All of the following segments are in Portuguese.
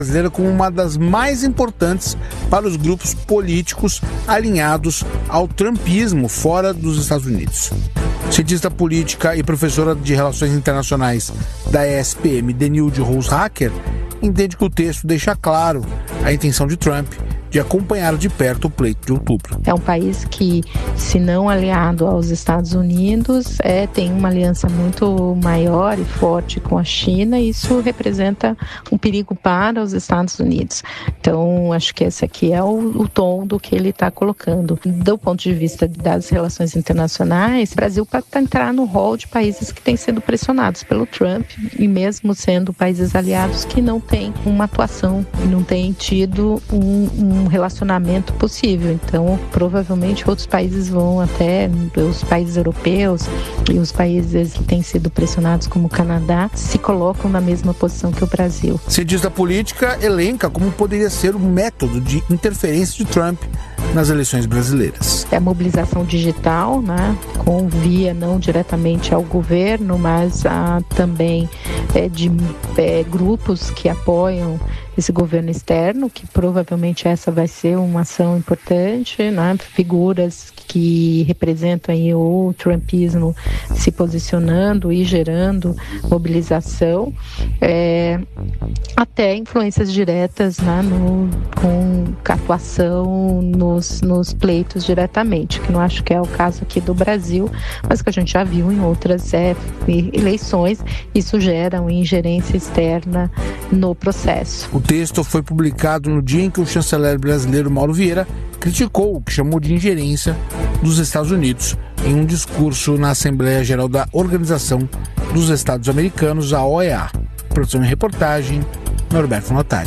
brasileira como uma das mais importantes para os grupos políticos alinhados ao trumpismo fora dos Estados Unidos. Cientista política e professora de Relações Internacionais da ESPM, Denilde Rose-Hacker, entende que o texto deixa claro a intenção de Trump de acompanhar de perto o pleito de outubro. É um país que, se não aliado aos Estados Unidos, tem uma aliança muito maior e forte com a China, e isso representa um perigo para os Estados Unidos. Então, acho que esse aqui é o tom do que ele está colocando. Do ponto de vista das relações internacionais, o Brasil para entrar no rol de países que têm sido pressionados pelo Trump, e mesmo sendo países aliados que não têm uma atuação, não têm tido um relacionamento possível. Então, provavelmente outros países vão até, os países europeus e os países que têm sido pressionados como o Canadá, se colocam na mesma posição que o Brasil. Cientista política elenca como poderia ser o método de interferência de Trump nas eleições brasileiras. É a mobilização digital, né, com via não diretamente ao governo, mas também de grupos que apoiam esse governo externo, que provavelmente essa vai ser uma ação importante, né? Figuras que representam aí o trumpismo se posicionando e gerando mobilização, até influências diretas, né? Com atuação nos pleitos diretamente, que não acho que é o caso aqui do Brasil, mas que a gente já viu em outras eleições. Isso gera uma ingerência externa no processo. O texto foi publicado no dia em que o chanceler brasileiro Mauro Vieira criticou o que chamou de ingerência dos Estados Unidos em um discurso na Assembleia Geral da Organização dos Estados Americanos, a OEA. Produção e reportagem, Norberto Notari.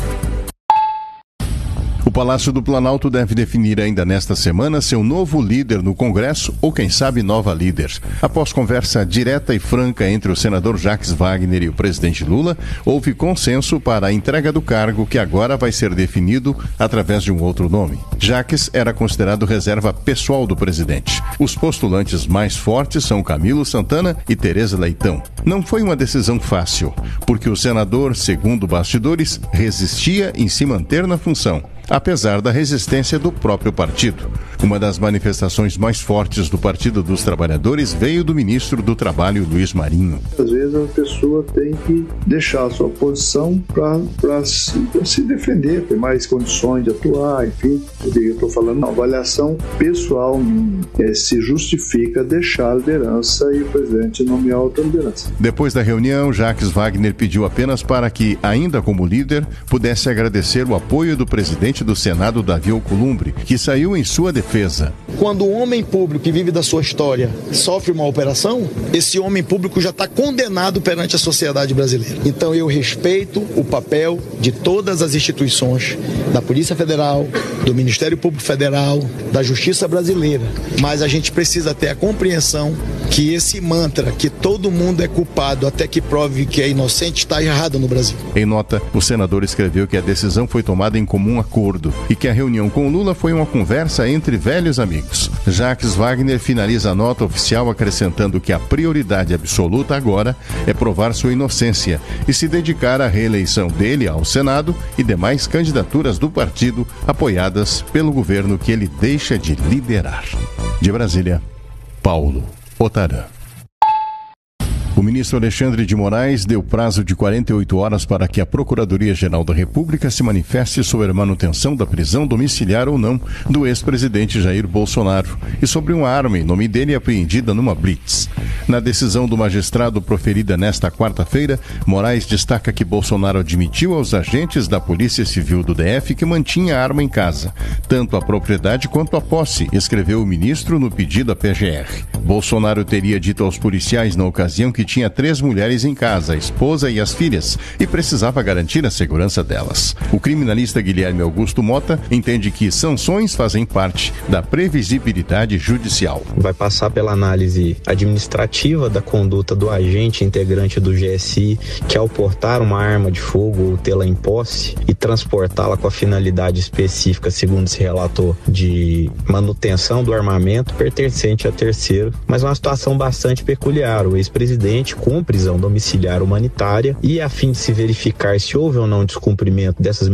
O Palácio do Planalto deve definir ainda nesta semana seu novo líder no Congresso ou, quem sabe, nova líder. Após conversa direta e franca entre o senador Jacques Wagner e o presidente Lula, houve consenso para a entrega do cargo, que agora vai ser definido através de um outro nome. Jacques era considerado reserva pessoal do presidente. Os postulantes mais fortes são Camilo Santana e Tereza Leitão. Não foi uma decisão fácil, porque o senador, segundo bastidores, resistia em se manter na função, apesar da resistência do próprio partido. Uma das manifestações mais fortes do Partido dos Trabalhadores veio do ministro do Trabalho, Luiz Marinho. Às vezes a pessoa tem que deixar a sua posição para se defender, ter mais condições de atuar, enfim. Eu estou falando, uma avaliação pessoal se justifica deixar a liderança e o presidente nomear outra liderança. Depois da reunião, Jacques Wagner pediu apenas para que, ainda como líder, pudesse agradecer o apoio do presidente do Senado, Davi Alcolumbre, que saiu em sua defesa. Quando um homem público que vive da sua história sofre uma operação, esse homem público já está condenado perante a sociedade brasileira. Então eu respeito o papel de todas as instituições, da Polícia Federal, do Ministério Público Federal, da Justiça Brasileira, mas a gente precisa ter a compreensão que esse mantra, que todo mundo é culpado até que prove que é inocente, está errado no Brasil. Em nota, o senador escreveu que a decisão foi tomada em comum acordo e que a reunião com Lula foi uma conversa entre velhos amigos. Jacques Wagner finaliza a nota oficial acrescentando que a prioridade absoluta agora é provar sua inocência e se dedicar à reeleição dele ao Senado e demais candidaturas do partido apoiadas pelo governo que ele deixa de liderar. De Brasília, Paulo Otarã. O ministro Alexandre de Moraes deu prazo de 48 horas para que a Procuradoria-Geral da República se manifeste sobre a manutenção da prisão domiciliar ou não do ex-presidente Jair Bolsonaro e sobre uma arma em nome dele apreendida numa blitz. Na decisão do magistrado proferida nesta quarta-feira, Moraes destaca que Bolsonaro admitiu aos agentes da Polícia Civil do DF que mantinha a arma em casa, tanto a propriedade quanto a posse, escreveu o ministro no pedido à PGR. Bolsonaro teria dito aos policiais na ocasião que tinha 3 mulheres em casa, a esposa e as filhas, e precisava garantir a segurança delas. O criminalista Guilherme Augusto Mota entende que sanções fazem parte da previsibilidade judicial. Vai passar pela análise administrativa da conduta do agente integrante do GSI, que ao portar uma arma de fogo ou tê-la em posse e transportá-la com a finalidade específica, segundo se relatou, de manutenção do armamento pertencente a terceiro, mas uma situação bastante peculiar. O ex-presidente urgente com prisão domiciliar humanitária, e a fim de se verificar se houve ou não descumprimento dessas